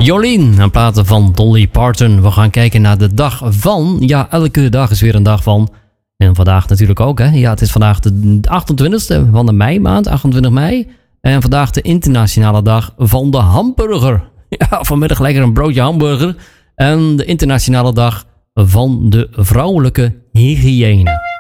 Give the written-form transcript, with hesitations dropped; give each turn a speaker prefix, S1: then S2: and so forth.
S1: Jolien, een platen van Dolly Parton. We gaan kijken naar de dag van. Ja, elke dag is weer een dag van. En vandaag natuurlijk ook, hè. Ja, het is vandaag de 28e van de meimaand, 28 mei. En vandaag de internationale dag van de hamburger. Ja, vanmiddag lekker een broodje hamburger. En de internationale dag van de vrouwelijke hygiëne.